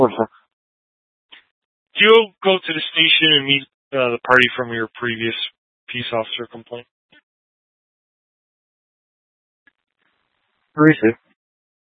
What's that? You'll go to the station and meet the party from your previous peace officer complaint. Where is it?